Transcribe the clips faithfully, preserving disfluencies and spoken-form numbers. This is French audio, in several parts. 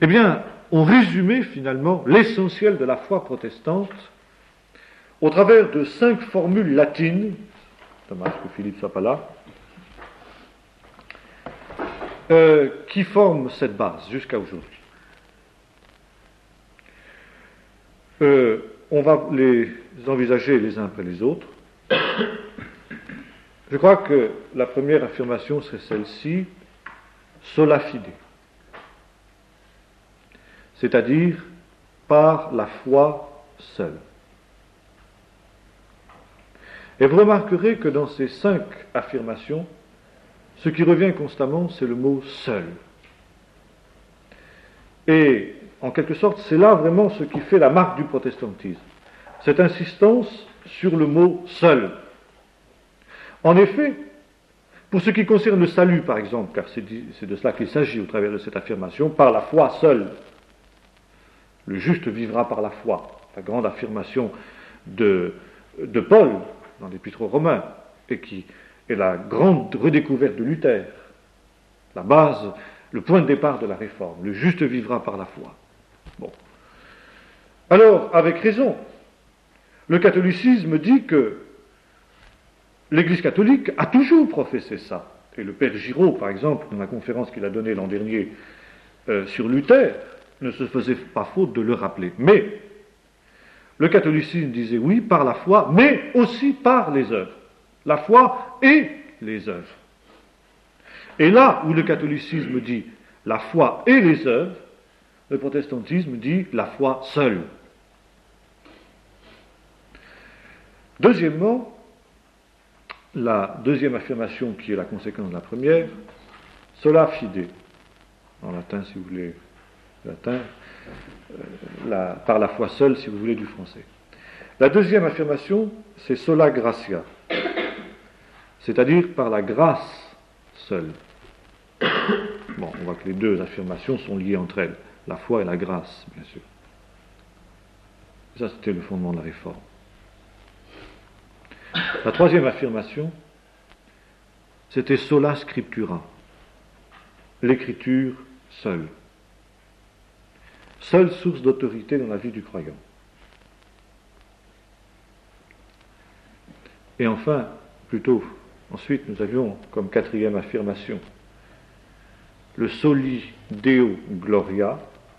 eh bien, ont résumé finalement l'essentiel de la foi protestante au travers de cinq formules latines. Dommage que Philippe ne soit pas là. Euh, qui forment cette base jusqu'à aujourd'hui. Euh, on va les envisager les uns après les autres. Je crois que la première affirmation serait celle-ci, sola fide, c'est-à-dire par la foi seule. Et vous remarquerez que dans ces cinq affirmations, ce qui revient constamment, c'est le mot seul. Et en quelque sorte, c'est là vraiment ce qui fait la marque du protestantisme. Cette insistance sur le mot seul. En effet, pour ce qui concerne le salut, par exemple, car c'est de cela qu'il s'agit au travers de cette affirmation, par la foi seule, le juste vivra par la foi, la grande affirmation de, de Paul dans l'Épître aux Romains, et qui est la grande redécouverte de Luther, la base, le point de départ de la réforme. Le juste vivra par la foi. Bon. Alors, avec raison, le catholicisme dit que l'Église catholique a toujours professé ça. Et le père Giraud, par exemple, dans la conférence qu'il a donnée l'an dernier euh, sur Luther, ne se faisait pas faute de le rappeler. Mais le catholicisme disait oui par la foi, mais aussi par les œuvres. La foi et les œuvres. Et là où le catholicisme dit la foi et les œuvres, le protestantisme dit la foi seule. Deuxièmement, la deuxième affirmation qui est la conséquence de la première, sola fide, en latin si vous voulez, latin, euh, la, par la foi seule si vous voulez du français. La deuxième affirmation, c'est sola gratia, c'est-à-dire par la grâce seule. Bon, on voit que les deux affirmations sont liées entre elles, la foi et la grâce, bien sûr. Ça, c'était le fondement de la réforme. La troisième affirmation, c'était sola scriptura, l'écriture seule. Seule source d'autorité dans la vie du croyant. Et enfin, plutôt, ensuite, nous avions comme quatrième affirmation le soli Deo Gloria,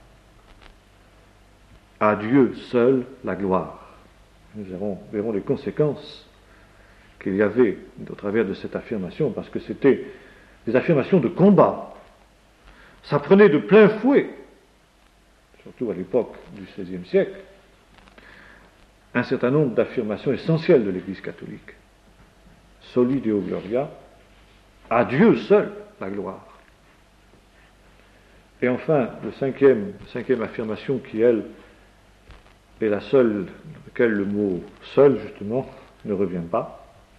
à Dieu seul la gloire. Nous verrons, verrons les conséquences qu'il y avait au travers de cette affirmation, parce que c'était des affirmations de combat. Ça prenait de plein fouet, surtout à l'époque du seizième siècle, un certain nombre d'affirmations essentielles de l'Église catholique. Soli Deo Gloria, à Dieu seul la gloire. Et enfin, le cinquième, cinquième affirmation qui, elle, est la seule, dans laquelle le mot seul, justement, ne revient pas.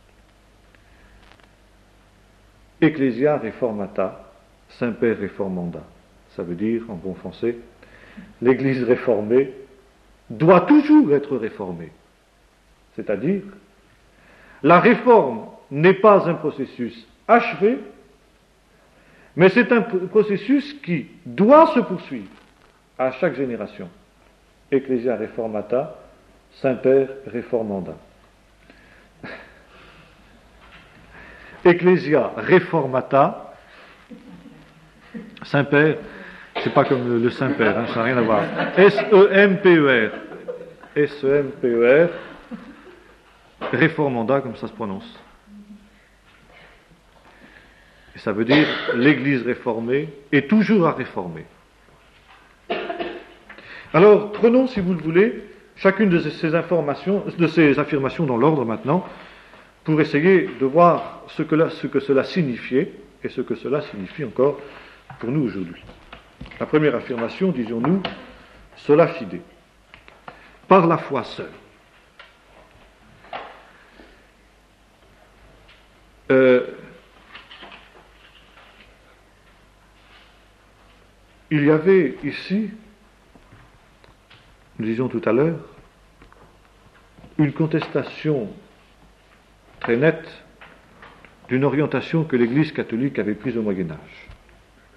Ecclesia reformata, Saint-Père reformanda. Ça veut dire, en bon français, l'Église réformée doit toujours être réformée. C'est-à-dire, la réforme n'est pas un processus achevé, mais c'est un processus qui doit se poursuivre à chaque génération. Ecclesia reformata, Saint-Père reformanda. Ecclesia reformata, Saint-Père, c'est pas comme le, le Saint-Père, hein, ça n'a rien à voir. S E M P E R. S E M P E R. Reformanda, comme ça se prononce. Et ça veut dire l'Église réformée est toujours à réformer. Alors, prenons, si vous le voulez, chacune de ces informations, de ces affirmations dans l'ordre maintenant, pour essayer de voir ce que, là, ce que cela signifiait et ce que cela signifie encore pour nous aujourd'hui. La première affirmation, disions-nous, sola fide, par la foi seule. Euh, il y avait ici, nous disions tout à l'heure, une contestation très nette d'une orientation que l'Église catholique avait prise au Moyen-Âge.